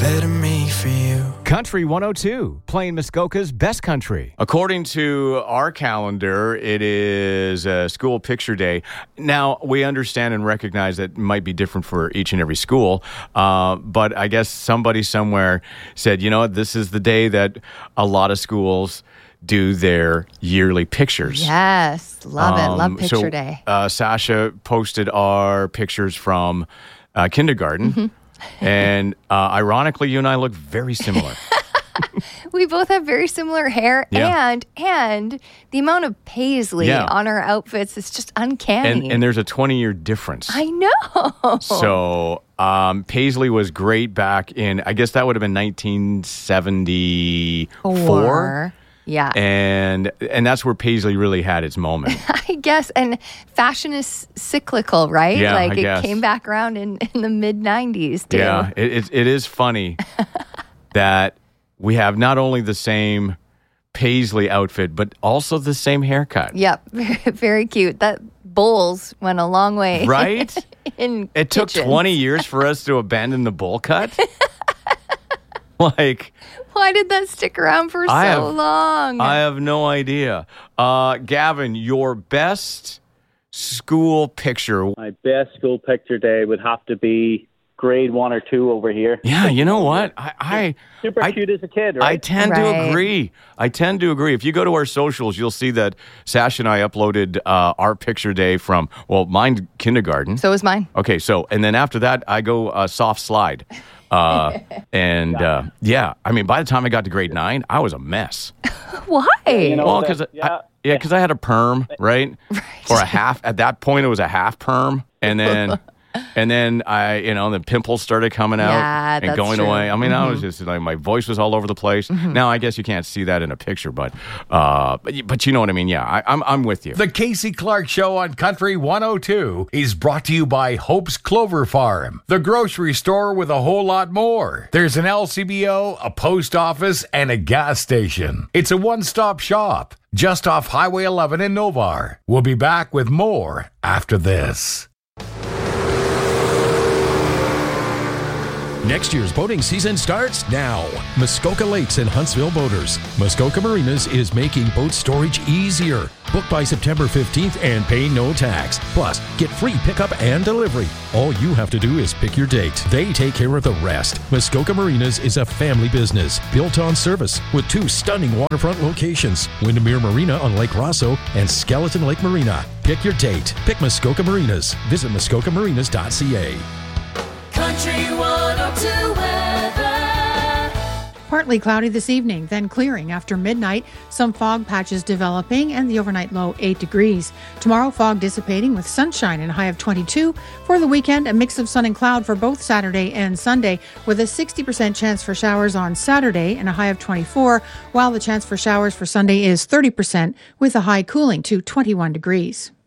better me for you. Country 102, playing Muskoka's best country. According to our calendar, it is School Picture Day. Now, we understand and recognize that it might be different for each and every school, but I guess somebody somewhere said, you know what, this is the day that a lot of schools do their yearly pictures. Yes, love it. Love Picture Day. Sasha posted our pictures from kindergarten. Mm-hmm. And ironically, you and I look very similar. We both have very similar hair, and the amount of paisley on our outfits is just uncanny. And there's a 20-year difference. I know. So paisley was great back in, I guess that would have been 1974. Yeah. And that's where paisley really had its moment. I guess. And fashion is cyclical, right? Yeah, like I guess. Came back around in the mid-90s, too. Yeah, it is funny that we have not only the same paisley outfit, but also the same haircut. Yep. Very cute. That bowls went a long way. Right? It took 20 years for us to abandon the bowl cut. Like, why did that stick around for so long? I have no idea. Gavin, your best school picture. My best school picture day would have to be grade 1 or 2 over here. Yeah, you know what? I Super cute as a kid, right? I tend to agree. If you go to our socials, you'll see that Sasha and I uploaded our picture day from, well, mine kindergarten. So was mine. Okay, and then after that, I go soft slide. I mean, by the time I got to grade 9, I was a mess. Why? Well, because I had a perm, right? Or a half. At that point, it was a half perm, and then the pimples started coming out and going away. I mean, I was just like, my voice was all over the place. Mm-hmm. Now, I guess you can't see that in a picture, but you know what I mean. Yeah, I'm with you. The Casey Clark Show on Country 102 is brought to you by Hope's Clover Farm, the grocery store with a whole lot more. There's an LCBO, a post office, and a gas station. It's a one-stop shop just off Highway 11 in Novar. We'll be back with more after this. Next year's boating season starts now. Muskoka Lakes and Huntsville Boaters. Muskoka Marinas is making boat storage easier. Book by September 15th and pay no tax. Plus, get free pickup and delivery. All you have to do is pick your date. They take care of the rest. Muskoka Marinas is a family business built on service with 2 stunning waterfront locations, Windermere Marina on Lake Rosso and Skeleton Lake Marina. Pick your date. Pick Muskoka Marinas. Visit muskokamarinas.ca. Country 102 weather. Partly cloudy this evening, then clearing after midnight. Some fog patches developing and the overnight low 8 degrees. Tomorrow, fog dissipating with sunshine and a high of 22. For the weekend, a mix of sun and cloud for both Saturday and Sunday, with a 60% chance for showers on Saturday and a high of 24, while the chance for showers for Sunday is 30%, with a high cooling to 21 degrees.